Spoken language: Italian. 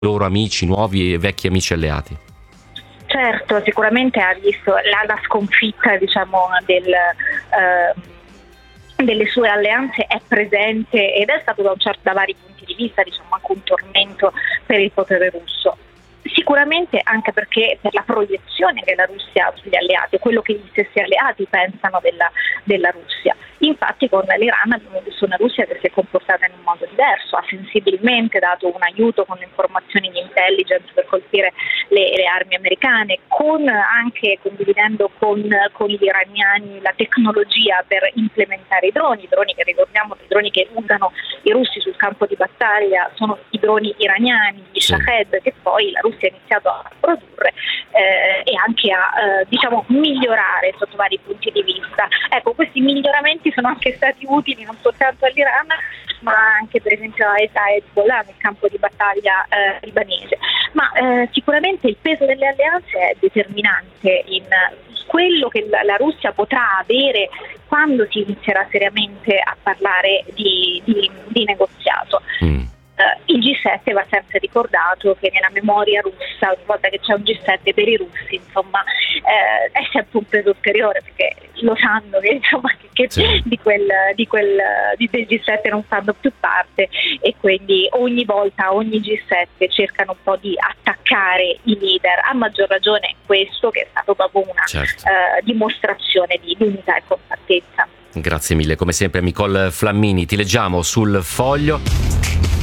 loro amici, nuovi e vecchi amici alleati. Certo, sicuramente ha visto la sconfitta, diciamo, delle sue alleanze è presente ed è stato da vari punti di vista, diciamo, anche un tormento per il potere russo. Sicuramente anche perché per la proiezione che la Russia ha sugli alleati, quello che gli stessi alleati pensano della Russia. Infatti con l'Iran abbiamo visto una Russia che si è comportata in un modo diverso, ha sensibilmente dato un aiuto con informazioni di intelligence per colpire le armi americane, anche condividendo con gli iraniani la tecnologia per implementare i droni che ricordiamo, i droni che usano i russi sul campo di battaglia sono i droni iraniani, gli Shahed, che poi la Russia ha iniziato a produrre e anche a diciamo migliorare sotto vari punti di vista. Ecco, questi miglioramenti sono anche stati utili non soltanto all'Iran, ma anche per esempio a Hezbollah nel campo di battaglia libanese. Ma sicuramente il peso delle alleanze è determinante in quello che la Russia potrà avere quando si inizierà seriamente a parlare di negoziato. Il G7 va sempre ricordato che nella memoria russa, una volta che c'è un G7 per i russi, insomma, è sempre un peso ulteriore, perché lo sanno che, insomma, che sì. del G7 non fanno più parte, e quindi ogni volta, ogni G7 cercano un po' di attaccare i leader, a maggior ragione questo che è stato proprio una dimostrazione di unità e compattezza. Grazie mille, come sempre Nicole Flammini, ti leggiamo sul Foglio.